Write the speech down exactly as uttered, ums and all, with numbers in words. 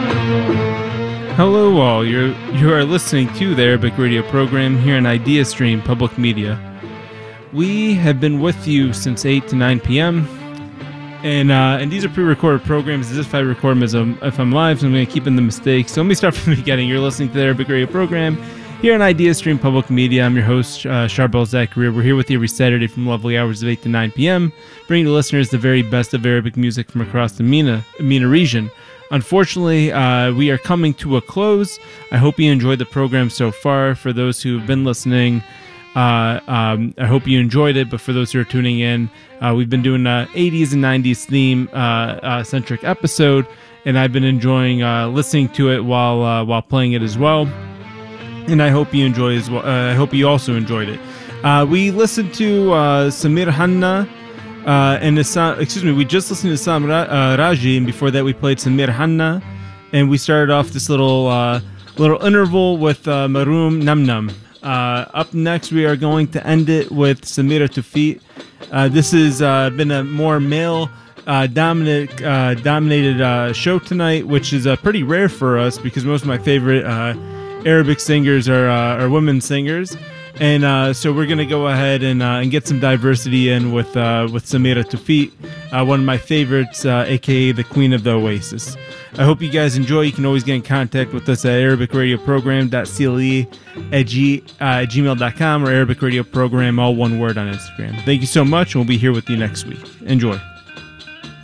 Hello all, you're, you are listening to the Arabic radio program here on Idea Stream Public Media. We have been with you since eight to nine p.m. And uh, and these are pre-recorded programs. As if I record them as a, if I'm live, so I'm going to keep in the mistakes. So let me start from the beginning. You're listening to the Arabic radio program here on Idea Stream Public Media. I'm your host, uh, Charbel Zachariah. We're here with you every Saturday from lovely hours of eight to nine p.m., bringing to listeners the very best of Arabic music from across the MENA, MENA region. Unfortunately, uh, we are coming to a close. I hope you enjoyed the program so far. For those who have been listening, uh, um, I hope you enjoyed it. But for those who are tuning in, uh, we've been doing an eighties and nineties theme uh, uh, centric episode, and I've been enjoying uh, listening to it while uh, while playing it as well. And I hope you enjoy as well. Uh, I hope you also enjoyed it. Uh, we listened to uh, Samir Hanna. Uh, and Issam, excuse me, we just listened to Issam Ra- uh, Raji, and before that we played Samir Hanna, and we started off this little uh, little interval with uh, Maroom Nam Nam. Uh, up next, we are going to end it with Samira Tufit. Uh, this has uh, been a more male uh, dominant, uh, dominated uh, show tonight, which is uh, pretty rare for us because most of my favorite uh, Arabic singers are uh, are women singers. And uh, so we're going to go ahead and uh, and get some diversity in with uh, with Samira Tufit, uh, one of my favorites, uh, a k a the Queen of the Oasis. I hope you guys enjoy. You can always get in contact with us at arabic radio program dot c l e at gmail dot com or Arabic Radio Program, all one word, on Instagram. Thank you so much, and we'll be here with you next week. Enjoy.